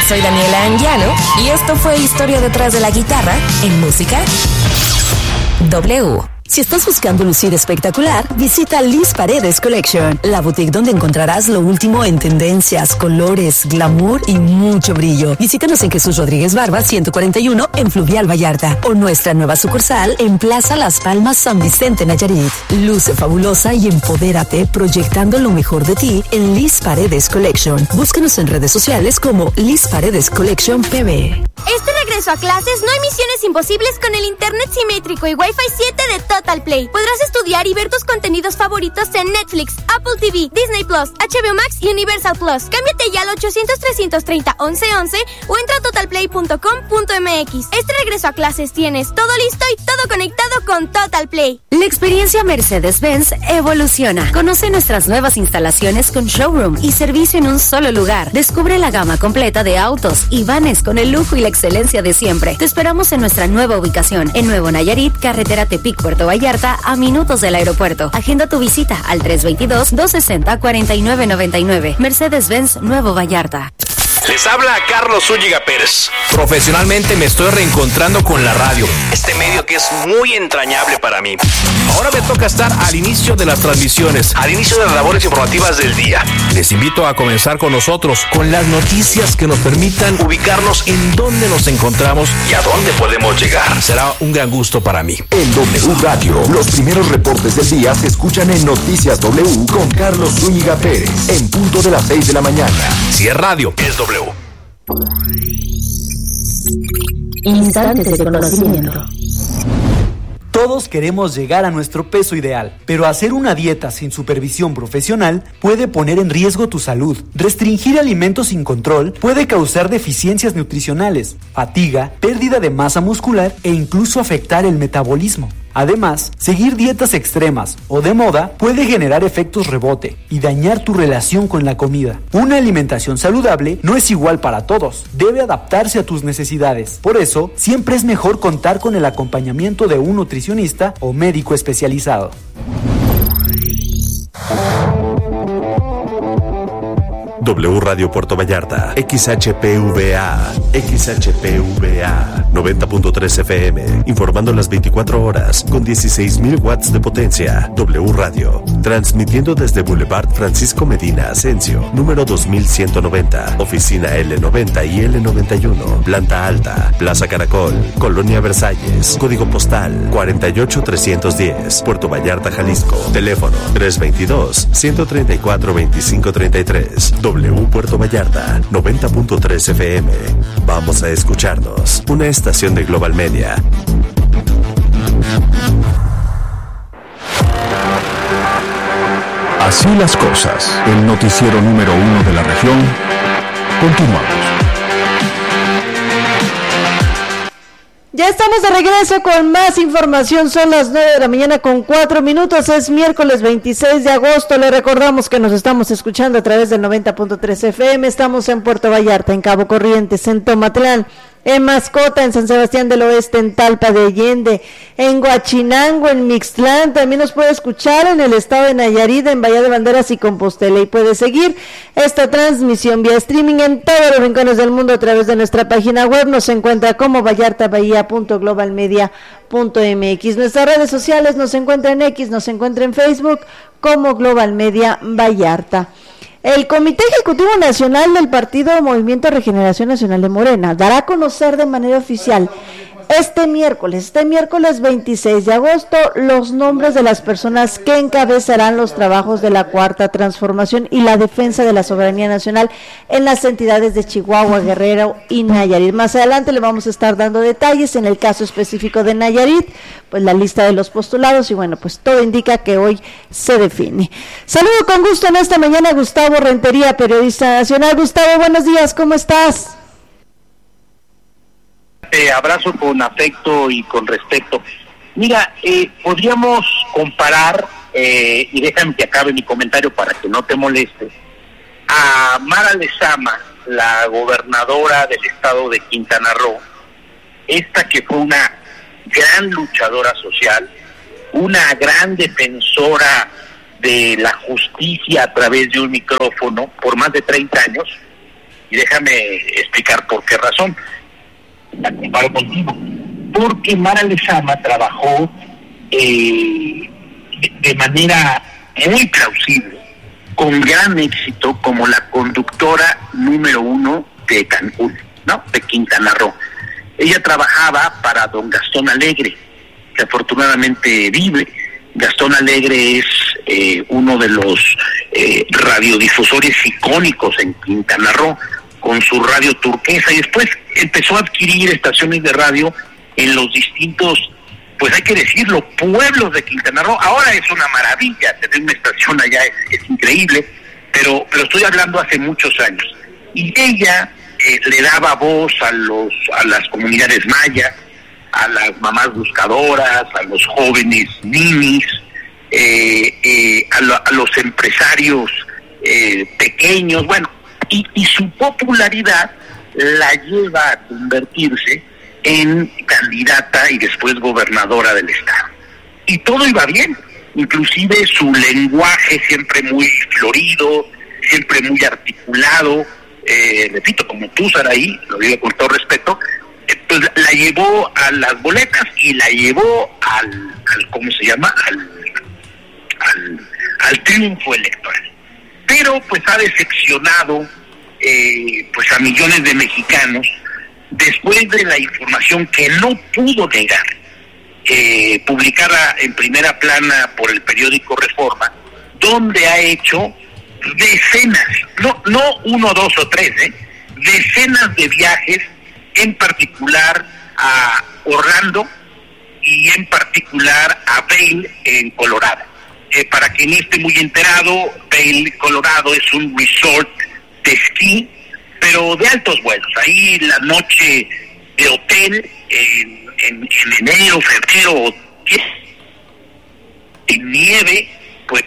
soy Daniela Anguiano y esto fue Historia detrás de la guitarra en Música W. Si estás buscando lucir espectacular, visita Liz Paredes Collection, la boutique donde encontrarás lo último en tendencias, colores, glamour y mucho brillo. Visítanos en Jesús Rodríguez Barba 141 en Fluvial Vallarta o nuestra nueva sucursal en Plaza Las Palmas San Vicente Nayarit. Luce fabulosa y empodérate proyectando lo mejor de ti en Liz Paredes Collection. Búscanos en redes sociales como Liz Paredes Collection PB. Este regreso a clases no hay misiones imposibles con el internet simétrico y Wi-Fi 7 de Total Play. Podrás estudiar y ver tus contenidos favoritos en Netflix, Apple TV, Disney Plus, HBO Max y Universal Plus. Cámbiate ya al 800-330-1111 o entra a totalplay.com.mx. Este regreso a clases tienes todo listo y todo conectado con Total Play. La experiencia Mercedes-Benz evoluciona. Conoce nuestras nuevas instalaciones con showroom y servicio en un solo lugar. Descubre la gama completa de autos y vanes con el lujo y la excelencia de siempre. Te esperamos en nuestra nueva ubicación, en Nuevo Nayarit, carretera Tepic, Puerto Vallarta, a minutos del aeropuerto. Agenda tu visita al 322-260-4999. Mercedes-Benz Nuevo Vallarta. Les habla Carlos Zúñiga Pérez. Profesionalmente me estoy reencontrando con la radio, este medio que es muy entrañable para mí. Ahora me toca estar al inicio de las transmisiones, al inicio de las labores informativas del día. Les invito a comenzar con nosotros, con las noticias que nos permitan ubicarnos en dónde nos encontramos y a dónde podemos llegar. Será un gran gusto para mí. En W Radio, los primeros reportes del día se escuchan en Noticias W con Carlos Zúñiga Pérez, en punto de las 6 de la mañana. Si es radio, es W. Instantes de conocimiento. Todos queremos llegar a nuestro peso ideal, pero hacer una dieta sin supervisión profesional puede poner en riesgo tu salud. Restringir alimentos sin control puede causar deficiencias nutricionales, fatiga, pérdida de masa muscular e incluso afectar el metabolismo. Además, seguir dietas extremas o de moda puede generar efectos rebote y dañar tu relación con la comida. Una alimentación saludable no es igual para todos, debe adaptarse a tus necesidades. Por eso, siempre es mejor contar con el acompañamiento de un nutricionista o médico especializado. W Radio Puerto Vallarta, XHPVA 90.3 FM, informando las 24 horas con 16.000 watts de potencia. W Radio, transmitiendo desde Boulevard Francisco Medina Asensio, número 2190, oficina L90 y L91, planta alta, Plaza Caracol, Colonia Versalles, código postal 48310, Puerto Vallarta, Jalisco, teléfono 322-134-2533. W Puerto Vallarta, 90.3 FM. Vamos a escucharnos. Una estación de Global Media. Así las cosas. El noticiero número 1 de la región. Continuamos. Ya estamos de regreso con más información. Son las 9 de la mañana con 4 minutos. Es miércoles 26 de agosto. Le recordamos que nos estamos escuchando a través del 90.3 FM. Estamos en Puerto Vallarta, en Cabo Corrientes, en Tomatlán, en Mascota, en San Sebastián del Oeste, en Talpa de Allende, en Huachinango, en Mixtlán. También nos puede escuchar en el estado de Nayarit, en Bahía de Banderas y Compostela, y puede seguir esta transmisión vía streaming en todos los rincones del mundo a través de nuestra página web. Nos encuentra como vallartabahía.globalmedia.mx. Nuestras redes sociales nos encuentra en X, nos encuentra en Facebook como Global Media Vallarta. El Comité Ejecutivo Nacional del Partido Movimiento Regeneración Nacional de Morena dará a conocer de manera oficial este miércoles 26 de agosto, los nombres de las personas que encabezarán los trabajos de la Cuarta Transformación y la defensa de la soberanía nacional en las entidades de Chihuahua, Guerrero y Nayarit. Más adelante le vamos a estar dando detalles. En el caso específico de Nayarit, pues la lista de los postulados, y bueno, pues todo indica que hoy se define. Saludo con gusto en esta mañana a Gustavo Rentería, periodista nacional. Gustavo, buenos días, ¿cómo estás? Te abrazo con afecto y con respeto. Mira, podríamos comparar, y déjame que acabe mi comentario para que no te moleste, a Mara Lezama, la gobernadora del estado de Quintana Roo, esta que fue una gran luchadora social, una gran defensora de la justicia a través de un micrófono por más de 30 años, y déjame explicar por qué razón. La comparo contigo. Porque Mara Lezama trabajó de manera muy plausible, con gran éxito, como la conductora número 1 de Cancún, ¿no? De Quintana Roo. Ella trabajaba para don Gastón Alegre, que afortunadamente vive. Gastón Alegre es uno de los radiodifusores icónicos en Quintana Roo, con su radio turquesa, y después empezó a adquirir estaciones de radio en los distintos, pues hay que decirlo, pueblos de Quintana Roo. Ahora es una maravilla, tener una estación allá es increíble, pero estoy hablando hace muchos años. Y ella le daba voz a las comunidades mayas, a las mamás buscadoras, a los jóvenes ninis, a los empresarios pequeños, bueno, y su popularidad la lleva a convertirse en candidata y después gobernadora del estado. Y todo iba bien, inclusive su lenguaje siempre muy florido, siempre muy articulado, repito, como tú, Saraí, lo digo con todo respeto, pues la llevó a las boletas y la llevó al ¿cómo se llama? Al triunfo electoral. Pero pues ha decepcionado pues a millones de mexicanos después de la información que no pudo negar, publicada en primera plana por el periódico Reforma, donde ha hecho decenas, no 1, 2 o 3, decenas de viajes, en particular a Orlando y en particular a Vail, en Colorado. Para quien esté muy enterado, Vail, Colorado es un resort de esquí, pero de altos vuelos. Ahí la noche de hotel en enero, febrero, en nieve, pues.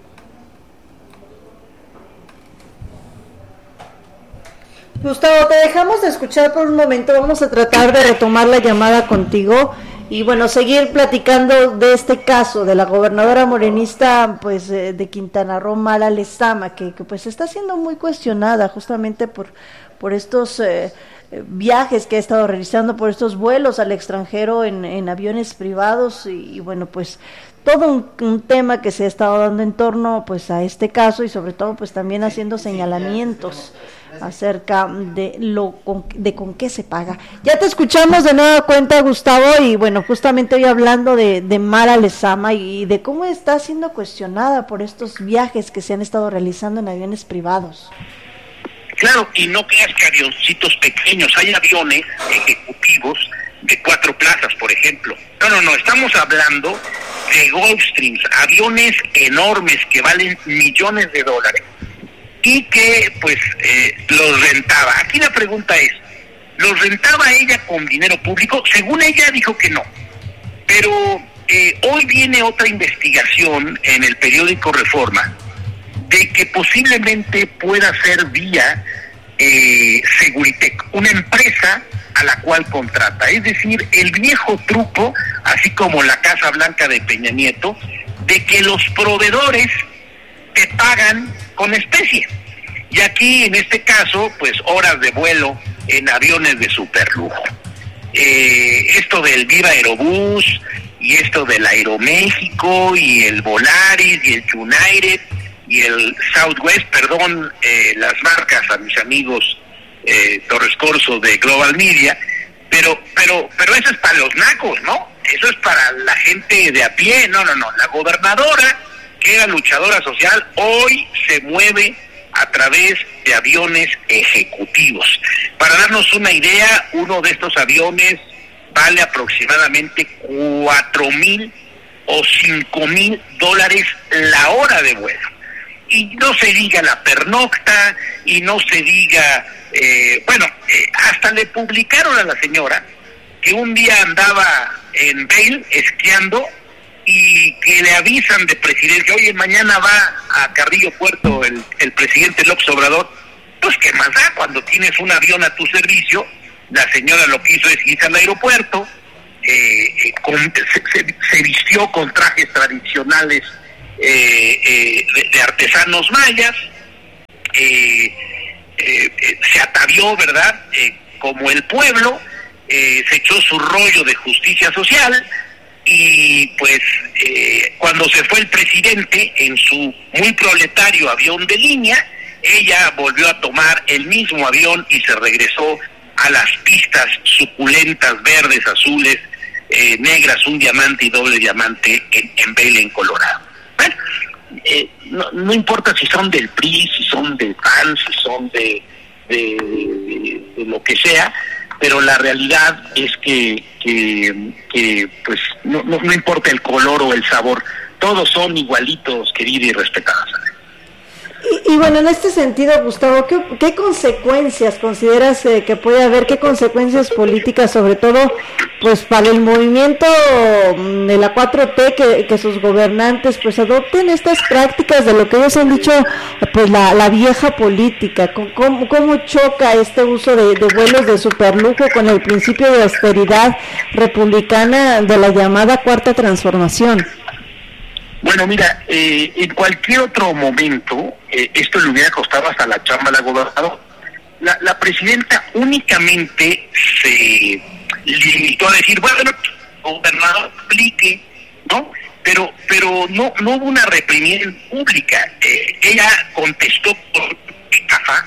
Gustavo, te dejamos de escuchar por un momento. Vamos a tratar de retomar la llamada contigo y bueno, seguir platicando de este caso de la gobernadora morenista pues de Quintana Roo, Mara Lezama, que pues está siendo muy cuestionada justamente por estos viajes que ha estado realizando, por estos vuelos al extranjero en aviones privados y bueno, pues todo un tema que se ha estado dando en torno pues a este caso y sobre todo pues también haciendo señalamientos acerca de con qué se paga. Ya te escuchamos de nueva cuenta, Gustavo, y bueno, justamente hoy hablando de Mara Lezama y de cómo está siendo cuestionada por estos viajes que se han estado realizando en aviones privados. Claro, y no creas que avioncitos pequeños, hay aviones ejecutivos de 4 plazas, por ejemplo. No, estamos hablando de Gulfstreams, aviones enormes que valen millones de dólares y que pues los rentaba. Aquí la pregunta es, ¿los rentaba ella con dinero público? Según ella dijo que no, pero hoy viene otra investigación en el periódico Reforma de que posiblemente pueda ser vía Seguritech, una empresa a la cual contrata. Es decir, el viejo truco, así como la Casa Blanca de Peña Nieto, de que los proveedores te pagan con especie. Y aquí, en este caso, pues horas de vuelo en aviones de superlujo. Esto del Viva Aerobús, y esto del Aeroméxico, y el Volaris, y el United, y el Southwest, las marcas a mis amigos Torres Corso de Global Media, pero eso es para los nacos, ¿no? Eso es para la gente de a pie. No, la gobernadora, que era luchadora social, hoy se mueve a través de aviones ejecutivos. Para darnos una idea, uno de estos aviones vale aproximadamente 4,000 o 5,000 dólares la hora de vuelo. Y no se diga la pernocta, y no se diga, hasta le publicaron a la señora que un día andaba en Vail esquiando y que le avisan de presidencia, oye, mañana va a Carrillo Puerto el presidente López Obrador. Pues qué más da, cuando tienes un avión a tu servicio. La señora lo que hizo es irse al aeropuerto, se vistió con trajes tradicionales de artesanos mayas, se atavió, ¿verdad?, como el pueblo, se echó su rollo de justicia social, y pues cuando se fue el presidente en su muy proletario avión de línea, ella volvió a tomar el mismo avión y se regresó a las pistas suculentas, verdes, azules, negras, un diamante y doble diamante en Vail, en Colorado. Bueno, no importa si son del PRI, si son del PAN, si son de lo que sea, pero la realidad es que pues no importa el color o el sabor, todos son igualitos, querida y respetada. Y bueno, en este sentido, Gustavo, ¿qué consecuencias consideras que puede haber? ¿Qué consecuencias políticas, sobre todo, pues para el movimiento de la 4T, que sus gobernantes pues adopten estas prácticas de lo que ellos han dicho, pues la vieja política? ¿Cómo choca este uso de vuelos de superlujo con el principio de austeridad republicana de la llamada Cuarta Transformación? Bueno, mira, en cualquier otro momento, esto le hubiera costado hasta la chamba a la gobernadora. La presidenta únicamente se limitó a decir, bueno, gobernador, aplique, ¿no? Pero no hubo una reprimenda pública. Ella contestó por cafá,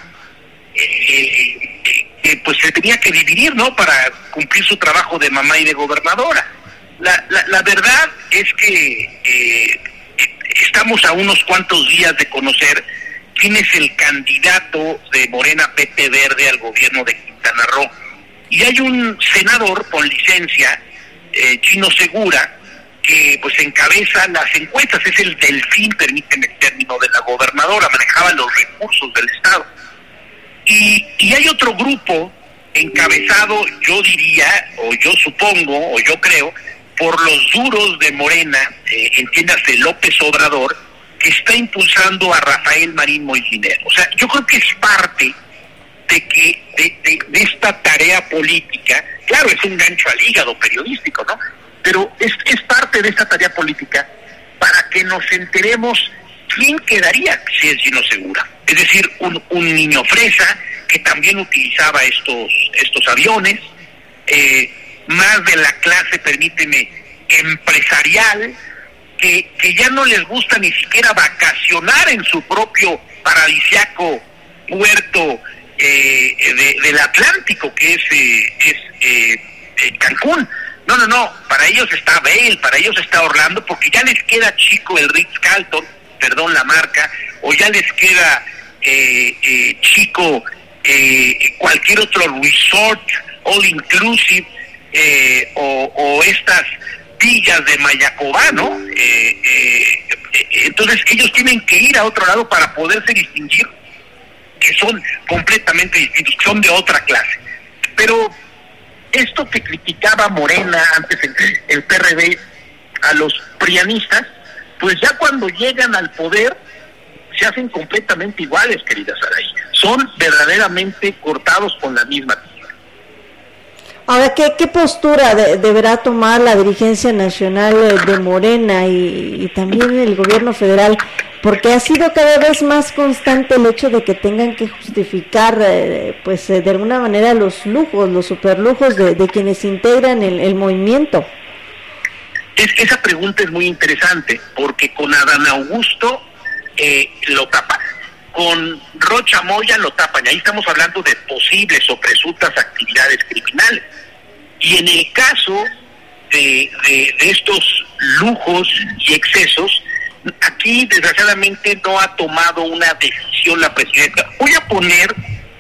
pues se tenía que dividir, ¿no?, para cumplir su trabajo de mamá y de gobernadora. La verdad es que estamos a unos cuantos días de conocer quién es el candidato de Morena PT Verde al gobierno de Quintana Roo. Y hay un senador con licencia, Chino Segura, que pues encabeza las encuestas, es el delfín, permíteme el término, de la gobernadora, manejaba los recursos del Estado. Y hay otro grupo encabezado, yo diría, o yo supongo, o yo creo, por los duros de Morena, entiéndase López Obrador, que está impulsando a Rafael Marín Molinero. O sea, yo creo que es parte de esta tarea política. Claro, es un gancho al hígado periodístico, ¿no? Pero es parte de esta tarea política para que nos enteremos quién quedaría si es Chino Segura. Es decir, un niño fresa que también utilizaba estos aviones, más de la clase, permíteme, empresarial, que ya no les gusta ni siquiera vacacionar en su propio paradisiaco puerto del Atlántico, que es Cancún. No, para ellos está Vail, para ellos está Orlando, porque ya les queda chico el Ritz-Carlton, perdón la marca, o ya les queda chico cualquier otro resort all inclusive, o estas villas de Mayacobá, ¿no? Entonces ellos tienen que ir a otro lado para poderse distinguir, que son completamente distintos, que son de otra clase. Pero esto que criticaba Morena, antes el PRD, a los prianistas, pues ya cuando llegan al poder se hacen completamente iguales, querida Saraí. Son verdaderamente cortados con la misma tijera. Ahora, ¿qué postura deberá tomar la dirigencia nacional de Morena y también el gobierno federal? Porque ha sido cada vez más constante el hecho de que tengan que justificar, pues de alguna manera, los lujos, los superlujos de quienes integran el movimiento. Esa pregunta es muy interesante, porque con Adán Augusto lo tapan, con Rocha Moya lo tapan, y ahí estamos hablando de posibles o presuntas actividades criminales. Y en el caso de estos lujos y excesos, aquí desgraciadamente no ha tomado una decisión la presidenta. Voy a poner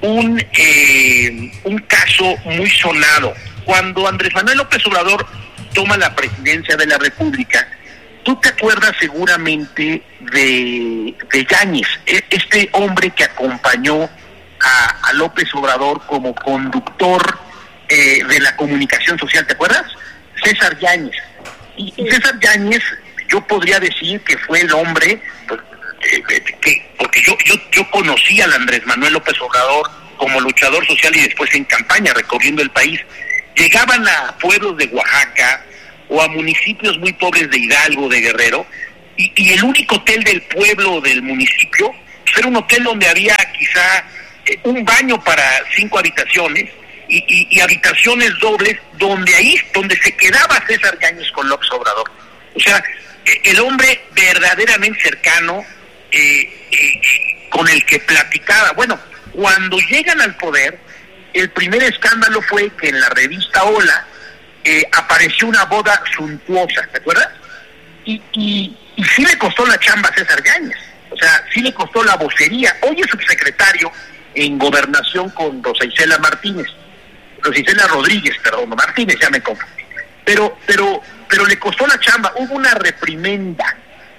un caso muy sonado. Cuando Andrés Manuel López Obrador toma la presidencia de la República, tú te acuerdas seguramente de Yáñez, este hombre que acompañó a López Obrador como conductor de la comunicación social, ¿te acuerdas? César Yáñez. Y César Yáñez, yo podría decir que fue el hombre, pues, porque yo conocí al Andrés Manuel López Obrador como luchador social y después en campaña recorriendo el país. Llegaban a pueblos de Oaxaca o a municipios muy pobres de Hidalgo, de Guerrero, y el único hotel del pueblo o del municipio era un hotel donde había quizá un baño para 5 habitaciones y habitaciones dobles, donde se quedaba César Yáñez con López Obrador. O sea, el hombre verdaderamente cercano, con el que platicaba. Bueno, cuando llegan al poder, el primer escándalo fue que en la revista Hola apareció una boda suntuosa, ¿te acuerdas? Y sí le costó la chamba a César Yáñez, o sea, sí le costó la vocería. Hoy es subsecretario en Gobernación con Rosa Isela Rodríguez, Martínez, ya me confundí. Pero le costó la chamba, hubo una reprimenda.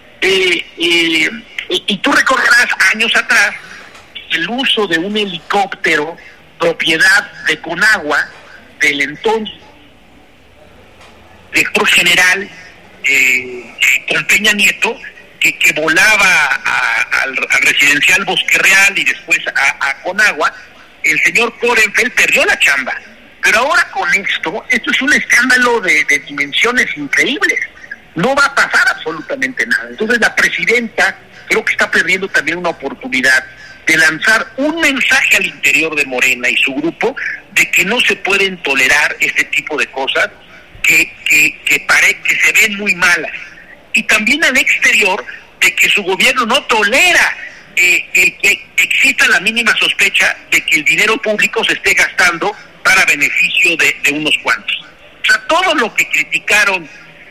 Y tú recordarás años atrás el uso de un helicóptero propiedad de Conagua, del entonces director general con Peña Nieto, que volaba al residencial Bosque Real y después a Conagua. El señor Korenfeld perdió la chamba. Pero ahora con esto es un escándalo de dimensiones increíbles. No va a pasar absolutamente nada. Entonces la presidenta creo que está perdiendo también una oportunidad de lanzar un mensaje al interior de Morena y su grupo de que no se pueden tolerar este tipo de cosas que se ven muy malas. Y también al exterior de que su gobierno no tolera que exista la mínima sospecha de que el dinero público se esté gastando para beneficio de unos cuantos. O sea, todo lo que criticaron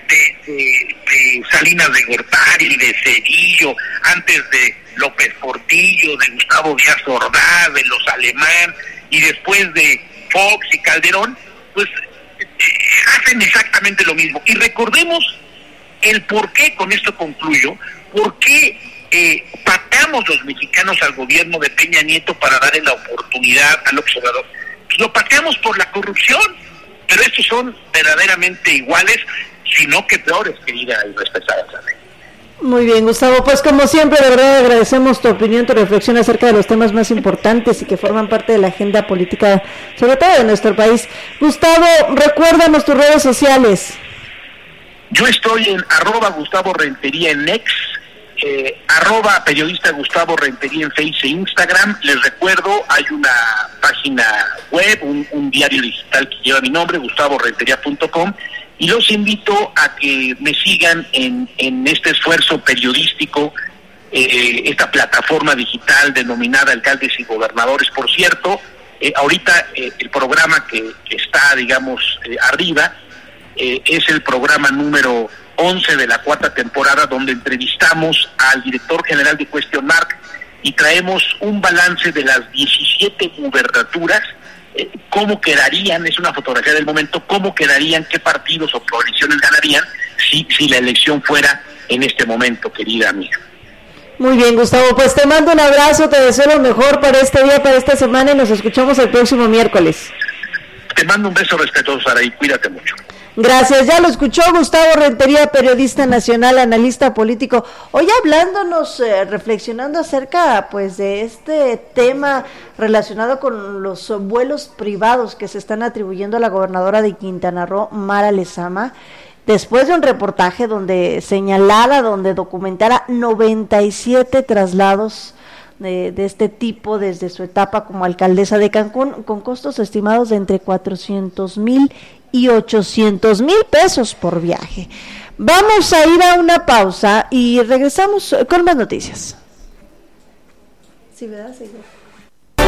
de Salinas de Gortari, de Cedillo, antes de López Portillo, de Gustavo Díaz Ordaz, de los Alemán, y después de Fox y Calderón, pues hacen exactamente lo mismo. Y recordemos el por qué, con esto concluyo, por qué pateamos los mexicanos al gobierno de Peña Nieto para darle la oportunidad al observador. Pues lo pateamos por la corrupción, pero estos son verdaderamente iguales, sino que peores, querida y respetada Sandra. Muy bien, Gustavo, pues como siempre, de verdad agradecemos tu opinión, tu reflexión acerca de los temas más importantes y que forman parte de la agenda política, sobre todo de nuestro país. Gustavo, recuérdanos tus redes sociales. Yo estoy en @GustavoRentería en X, @periodista Gustavo Rentería en Facebook e Instagram. Les recuerdo, hay una página web, un diario digital que lleva mi nombre, GustavoRentería.com, y los invito a que me sigan en este esfuerzo periodístico, esta plataforma digital denominada Alcaldes y Gobernadores. Por cierto, ahorita el programa que está, digamos, arriba, es el programa número 11 de la 4ª temporada, donde entrevistamos al director general de Question Mark y traemos un balance de las 17 gubernaturas, cómo quedarían, es una fotografía del momento, cómo quedarían, qué partidos o coaliciones ganarían si la elección fuera en este momento, querida amiga. Muy bien, Gustavo, pues te mando un abrazo, te deseo lo mejor para este día, para esta semana, y nos escuchamos el próximo miércoles. Te mando un beso respetuoso, Saraí, cuídate mucho. Gracias, ya lo escuchó Gustavo Rentería, periodista nacional, analista político, hoy hablándonos, reflexionando acerca pues de este tema relacionado con los vuelos privados que se están atribuyendo a la gobernadora de Quintana Roo, Mara Lezama, después de un reportaje donde documentara 97 traslados de este tipo desde su etapa como alcaldesa de Cancún, con costos estimados de entre 400,000 y 800,000 pesos por viaje. Vamos a ir a una pausa y regresamos con más noticias. Sí, ¿verdad? Sí.